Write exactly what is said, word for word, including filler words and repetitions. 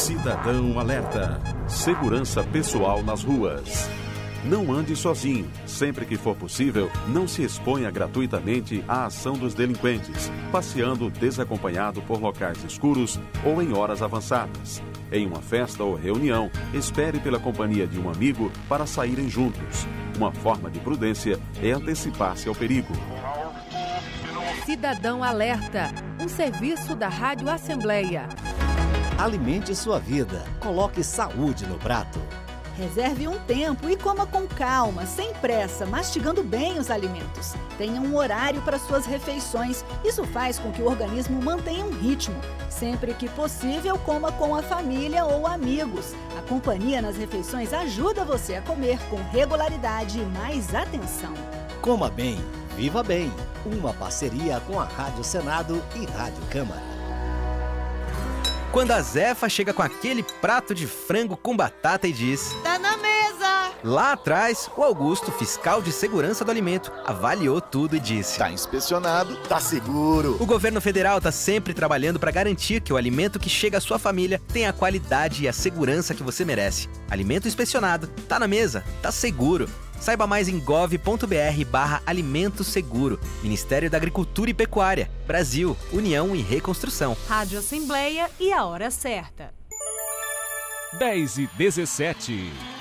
Cidadão Alerta. Segurança pessoal nas ruas. Não ande sozinho. Sempre que for possível, não se exponha gratuitamente à ação dos delinquentes, passeando desacompanhado por locais escuros ou em horas avançadas. Em uma festa ou reunião, espere pela companhia de um amigo para saírem juntos. Uma forma de prudência é antecipar-se ao perigo. Cidadão Alerta, um serviço da Rádio Assembleia. Alimente sua vida. Coloque saúde no prato. Reserve um tempo e coma com calma, sem pressa, mastigando bem os alimentos. Tenha um horário para suas refeições. Isso faz com que o organismo mantenha um ritmo. Sempre que possível, coma com a família ou amigos. A companhia nas refeições ajuda você a comer com regularidade e mais atenção. Coma bem, viva bem. Uma parceria com a Rádio Senado e Rádio Câmara. Quando a Zefa chega com aquele prato de frango com batata e diz: tá na mesa! Lá atrás, o Augusto, fiscal de segurança do alimento, avaliou tudo e disse: tá inspecionado, tá seguro. O governo federal está sempre trabalhando para garantir que o alimento que chega à sua família tenha a qualidade e a segurança que você merece. Alimento inspecionado, tá na mesa, tá seguro. Saiba mais em gov.br barra Alimento Seguro. Ministério da Agricultura e Pecuária. Brasil, União e Reconstrução. Rádio Assembleia e a hora certa. dez e dezessete.